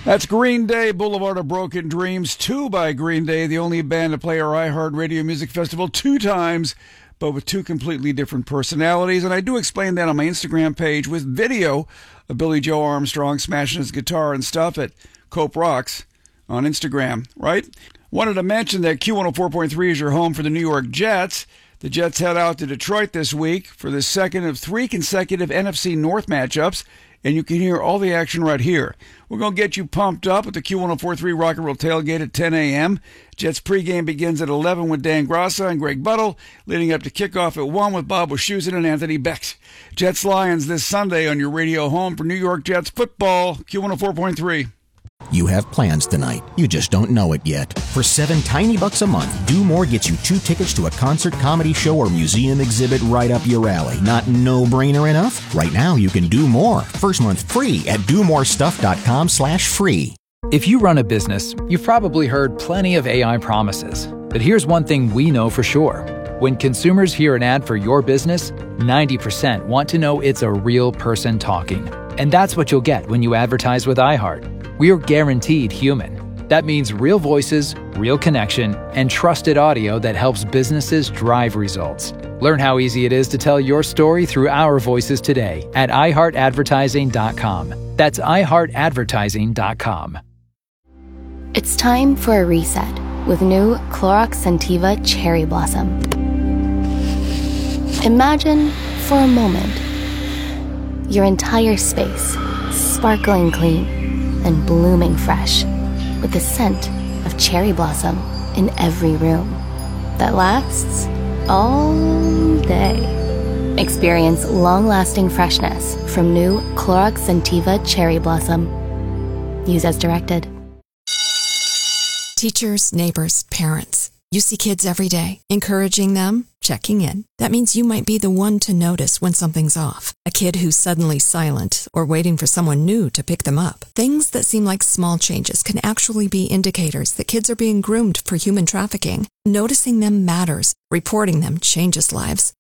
That's Green Day, Boulevard of Broken Dreams, 2 by Green Day, the only band to play our iHeartRadio Music Festival 2 times, but with 2 completely different personalities. And I do explain that on my Instagram page with video of Billy Joe Armstrong smashing his guitar and stuff at Cope Rocks on Instagram, right? Wanted to mention that Q104.3 is your home for the New York Jets. The Jets head out to Detroit this week for the second of 3 consecutive NFC North matchups, and you can hear all the action right here. We're going to get you pumped up with the Q104.3 Rock and Roll Tailgate at 10 a.m. Jets pregame begins at 11 with Dan Grassa and Greg Buttle, leading up to kickoff at 1 with Bob Wischusen and Anthony Becht. Jets-Lions this Sunday on your radio home for New York Jets football, Q104.3. You have plans tonight. You just don't know it yet. For $7 tiny a month, Do More gets you 2 tickets to a concert, comedy show, or museum exhibit right up your alley. Not no-brainer enough? Right now, you can do more. First month free at domorestuff.com/free. If you run a business, you've probably heard plenty of AI promises. But here's one thing we know for sure. When consumers hear an ad for your business, 90% want to know it's a real person talking. And that's what you'll get when you advertise with iHeart. We are guaranteed human. That means real voices, real connection, and trusted audio that helps businesses drive results. Learn how easy it is to tell your story through our voices today at iHeartAdvertising.com. That's iHeartAdvertising.com. It's time for a reset with new Clorox Scentiva Cherry Blossom. Imagine, for a moment, your entire space sparkling clean and blooming fresh with the scent of cherry blossom in every room that lasts all day. Experience long-lasting freshness from new Clorox Scentiva Cherry Blossom. Use as directed. Teachers, neighbors, parents. You see kids every day. Encouraging them, checking in. That means you might be the one to notice when something's off. A kid who's suddenly silent or waiting for someone new to pick them up. Things that seem like small changes can actually be indicators that kids are being groomed for human trafficking. Noticing them matters. Reporting them changes lives.